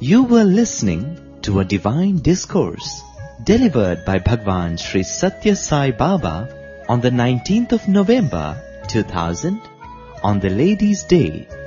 You were listening to a divine discourse delivered by Bhagwan Sri Satya Sai Baba on the 19th of November 2000 on the Ladies' Day